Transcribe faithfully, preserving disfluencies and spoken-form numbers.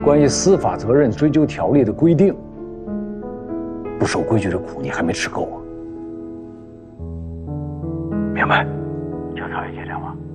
关于司法责任追究条例的规定，不守规矩的苦你还没吃够啊？明白？ 就少爷接电话。